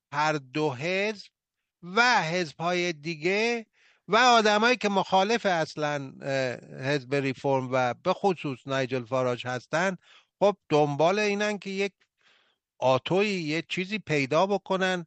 هر دو حزب و حزب‌های دیگه و آدمایی که مخالف اصلا حزب ریفرم و به خصوص نایجل فاراج هستن، خب دنبال اینن که یک آتوی یه چیزی پیدا بکنن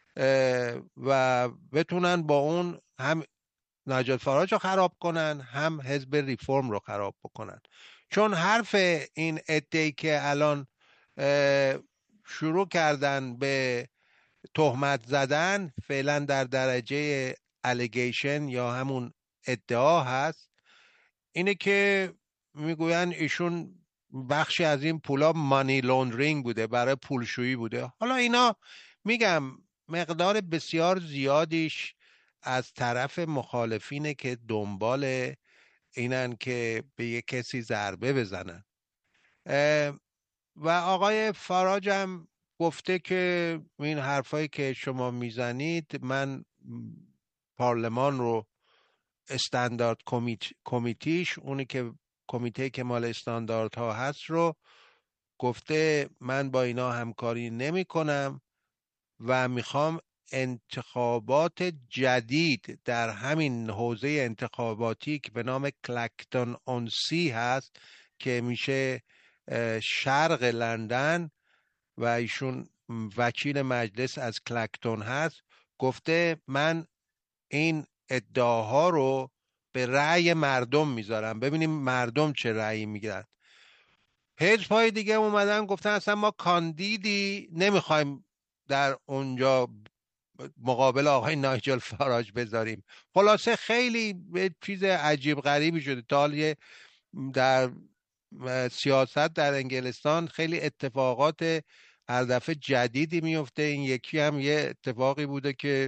و بتونن با اون هم نایجل فاراج رو خراب کنن هم حزب ریفرم رو خراب بکنن. چون حرف این ادعی که الان شروع کردن به تهمت زدن فعلا در درجه الیگیشن یا همون ادعا هست، اینه که میگوین ایشون بخشی از این پولا مانی لوندرینگ بوده، برای پولشویی بوده. حالا اینا میگم مقدار بسیار زیادیش از طرف مخالفینه که دنبال اینن که به یک کسی ضربه بزنن. و آقای فاراج هم گفته که این حرفایی که شما میزنید، من پارلمان رو استاندارد کمیتیش، اونی که کمیته که مال استانداردها هست رو گفته من با اینا همکاری نمی کنم و میخوام انتخابات جدید در همین حوزه انتخاباتی که به نام کلکتون اون سی هست که میشه شرق لندن و ایشون وکیل مجلس از کلکتون هست، گفته من این ادعاها رو به رأی مردم میذارم، ببینیم مردم چه رأیی میگیرن. حزب‌های دیگه اومدن گفتن اصلا ما کاندیدی نمیخوایم در اونجا مقابل آقای نایجل فاراج بذاریم. خلاصه خیلی چیز عجیب غریبی شده. تا در سیاست در انگلستان خیلی اتفاقات هر دفعه جدیدی میفته. این یکی هم یه اتفاقی بوده که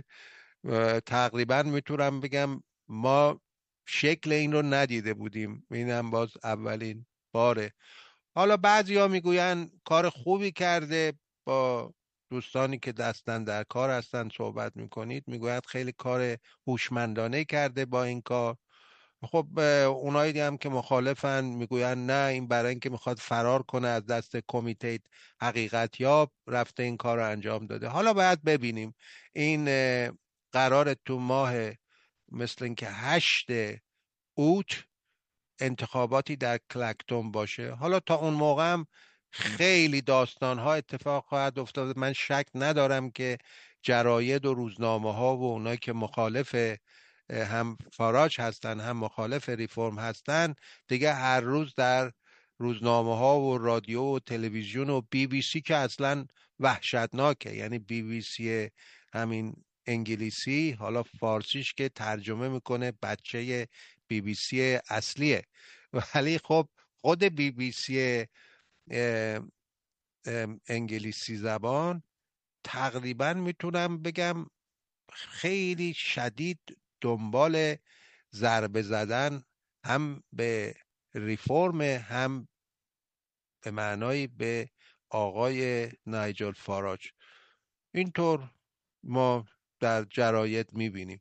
تقریبا میتونم بگم ما شکل این رو ندیده بودیم، اینم باز اولین باره. حالا بعضی ها میگوین کار خوبی کرده. با دوستانی که دستن در کار هستن صحبت میکنید میگوید خیلی کار هوشمندانه کرده با این کار. خب اونایی هم که مخالفن میگوین نه، این برای اینکه میخواد فرار کنه از دست کمیته حقیقت یاب رفته این کار رو انجام داده. حالا باید ببینیم. این قرار تو ماه مثل اینکه 8 اوت انتخاباتی در کلکتون باشه. حالا تا اون موقع هم خیلی داستانها اتفاق خواهد افتاد. من شک ندارم که جراید و روزنامه ها و اونایی که مخالف هم فاراج هستن هم مخالف ریفرم هستن دیگه هر روز در روزنامه ها و رادیو و تلویزیون و بی بی سی که اصلا وحشتناکه، یعنی بی بی سی همین انگلیسی، حالا فارسیش که ترجمه میکنه بچه بی بی سی اصلیه، ولی خب خود بی بی سی انگلیسی زبان تقریبا میتونم بگم خیلی شدید دنبال ضربه زدن هم به ریفرم هم به معنای به آقای نایجل فاراج. اینطور ما در جراید میبینیم.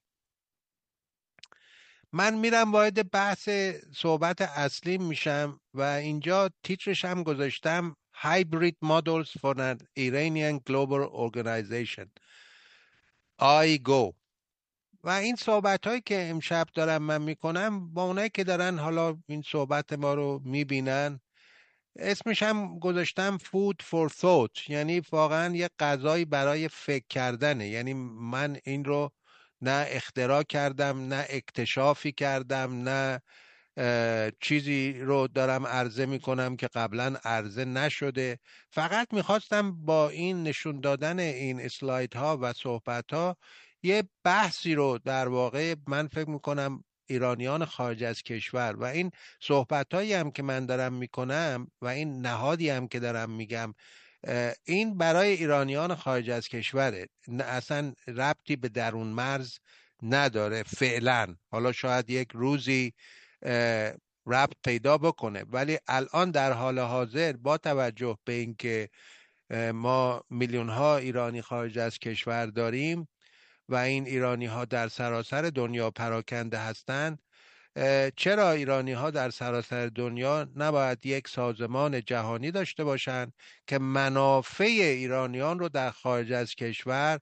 من میرم وارد بحث صحبت اصلی میشم و اینجا تیترش هم گذاشتم Hybrid Models for an Iranian Global Organization IGO. و این صحبت هایی که امشب دارم من میکنم با اونایی که دارن حالا این صحبت ما رو میبینن، اسمش هم گذاشتم Food for Thought، یعنی واقعا یه غذایی برای فکر کردنه. یعنی من این رو نه اختراع کردم نه اکتشافی کردم نه چیزی رو دارم عرضه میکنم که قبلا عرضه نشده. فقط میخواستم با این نشون دادن این اسلاید ها و صحبت ها یه بحثی رو در واقع من فکر میکنم ایرانیان خارج از کشور و این صحبت هایی هم که من دارم میکنم و این نهادی هم که دارم میگم این برای ایرانیان خارج از کشوره، اصلا ربطی به درون مرز نداره فعلا. حالا شاید یک روزی ربط پیدا بکنه، ولی الان در حال حاضر با توجه به اینکه ما میلیون ها ایرانی خارج از کشور داریم و این ایرانی ها در سراسر دنیا پراکنده هستند، چرا ایرانی ها در سراسر دنیا نباید یک سازمان جهانی داشته باشند که منافع ایرانیان رو در خارج از کشور